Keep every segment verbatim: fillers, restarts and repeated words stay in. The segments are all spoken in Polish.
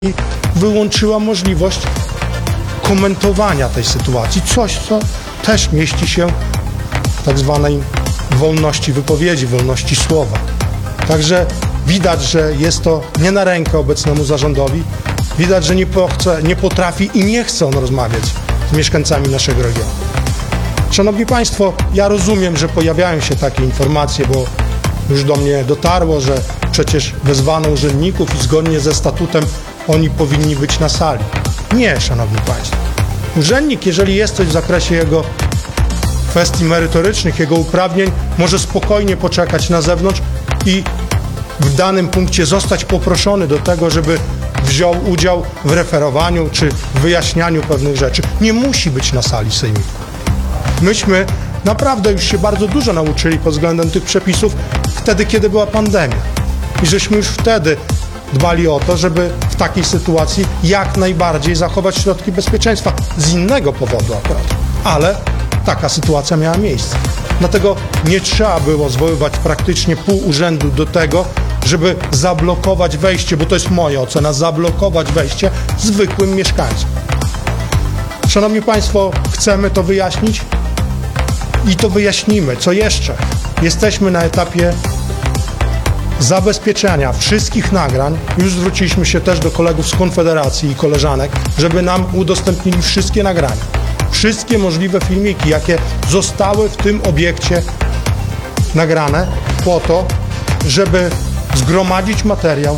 wyłączyła możliwość komentowania tej sytuacji. Coś, co też mieści się w tak zwanej wolności wypowiedzi, wolności słowa. Także widać, że jest to nie na rękę obecnemu zarządowi. Widać, że nie, pochce, nie potrafi i nie chce on rozmawiać z mieszkańcami naszego regionu. Szanowni Państwo, ja rozumiem, że pojawiają się takie informacje, bo już do mnie dotarło, że przecież wezwano urzędników i zgodnie ze statutem oni powinni być na sali. Nie, Szanowni Państwo. Urzędnik, jeżeli jest coś w zakresie jego kwestii merytorycznych, jego uprawnień, może spokojnie poczekać na zewnątrz i w danym punkcie zostać poproszony do tego, żeby wziął udział w referowaniu czy w wyjaśnianiu pewnych rzeczy. Nie musi być na sali sejmiku. Myśmy naprawdę już się bardzo dużo nauczyli pod względem tych przepisów wtedy, kiedy była pandemia. I żeśmy już wtedy dbali o to, żeby w takiej sytuacji jak najbardziej zachować środki bezpieczeństwa. Z innego powodu akurat. Ale taka sytuacja miała miejsce. Dlatego nie trzeba było zwoływać praktycznie pół urzędu do tego, żeby zablokować wejście, bo to jest moja ocena, zablokować wejście zwykłym mieszkańcom. Szanowni Państwo, chcemy to wyjaśnić i to wyjaśnimy. Co jeszcze? Jesteśmy na etapie zabezpieczenia wszystkich nagrań. Już zwróciliśmy się też do kolegów z Konfederacji i koleżanek, żeby nam udostępnili wszystkie nagrania. Wszystkie możliwe filmiki, jakie zostały w tym obiekcie nagrane, po to, żeby zgromadzić materiał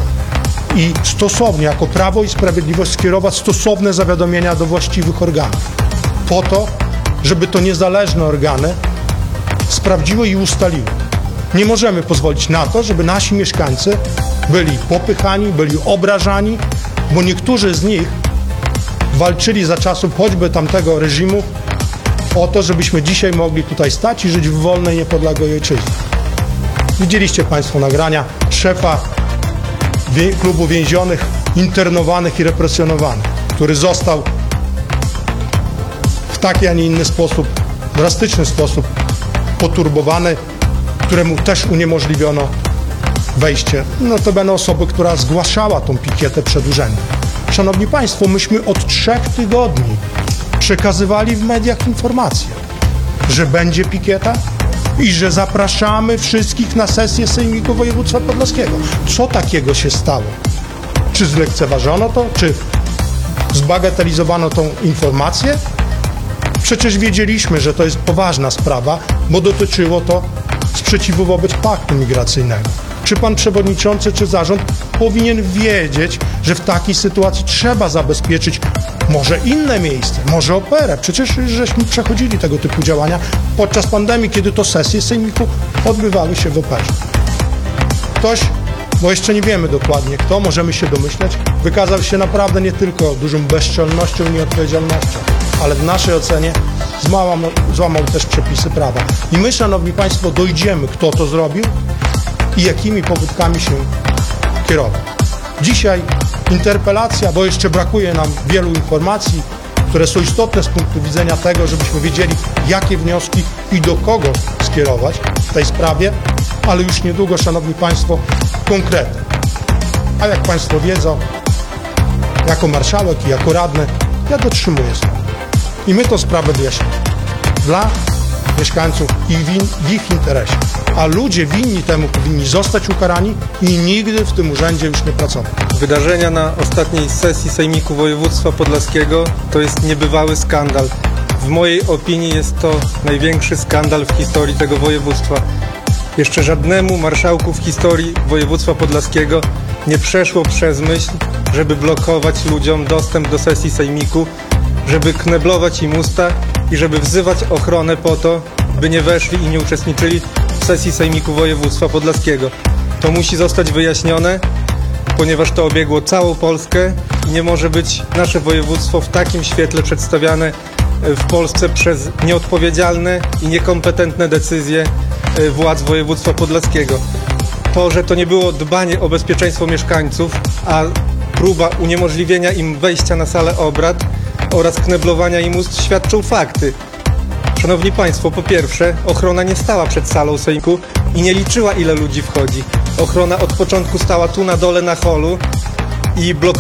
i stosownie, jako Prawo i Sprawiedliwość, skierować stosowne zawiadomienia do właściwych organów. Po to, żeby to niezależne organy sprawdziły i ustaliły. Nie możemy pozwolić na to, żeby nasi mieszkańcy byli popychani, byli obrażani, bo niektórzy z nich walczyli za czasów choćby tamtego reżimu o to, żebyśmy dzisiaj mogli tutaj stać i żyć w wolnej, niepodległej ojczyźnie. Widzieliście Państwo nagrania szefa klubu więzionych, internowanych i represjonowanych, który został w taki, a nie inny sposób, drastyczny sposób poturbowany, któremu też uniemożliwiono wejście. No to będą osoby, która zgłaszała tą pikietę przed urzędem. Szanowni Państwo, myśmy od trzech tygodni przekazywali w mediach informacje, że będzie pikieta i że zapraszamy wszystkich na sesję Sejmiku Województwa Podlaskiego. Co takiego się stało? Czy zlekceważono to? Czy zbagatelizowano tą informację? Przecież wiedzieliśmy, że to jest poważna sprawa, bo dotyczyło to sprzeciwu wobec paktu migracyjnego. Czy pan przewodniczący, czy zarząd powinien wiedzieć, że w takiej sytuacji trzeba zabezpieczyć może inne miejsce, może operę. Przecież żeśmy przechodzili tego typu działania podczas pandemii, kiedy to sesje sejmiku odbywały się w operze. Ktoś, bo jeszcze nie wiemy dokładnie kto, możemy się domyśleć, wykazał się naprawdę nie tylko dużą bezczelnością i nieodpowiedzialnością, ale w naszej ocenie złamał, złamał też przepisy prawa. I my, Szanowni Państwo, dojdziemy, kto to zrobił i jakimi powódkami się kierował. Dzisiaj interpelacja, bo jeszcze brakuje nam wielu informacji, które są istotne z punktu widzenia tego, żebyśmy wiedzieli, jakie wnioski i do kogo skierować w tej sprawie, ale już niedługo, Szanowni Państwo, konkrety. A jak Państwo wiedzą, jako marszałek i jako radny, ja dotrzymuję słowa. I my tę sprawę wyjaśnimy dla mieszkańców i w, w ich interesie. A ludzie winni temu powinni zostać ukarani i nigdy w tym urzędzie już nie pracować. Wydarzenia na ostatniej sesji Sejmiku Województwa Podlaskiego to jest niebywały skandal. W mojej opinii jest to największy skandal w historii tego województwa. Jeszcze żadnemu marszałku w historii województwa podlaskiego nie przeszło przez myśl, żeby blokować ludziom dostęp do sesji Sejmiku, żeby kneblować im usta i żeby wzywać ochronę po to, by nie weszli i nie uczestniczyli w sesji Sejmiku Województwa Podlaskiego. To musi zostać wyjaśnione, ponieważ to obiegło całą Polskę i nie może być nasze województwo w takim świetle przedstawiane w Polsce przez nieodpowiedzialne i niekompetentne decyzje władz województwa podlaskiego. To, że to nie było dbanie o bezpieczeństwo mieszkańców, a próba uniemożliwienia im wejścia na salę obrad oraz kneblowania im ust, świadczą fakty. Szanowni Państwo, po pierwsze, ochrona nie stała przed salą sejmiku i nie liczyła, ile ludzi wchodzi. Ochrona od początku stała tu na dole na holu i blokowała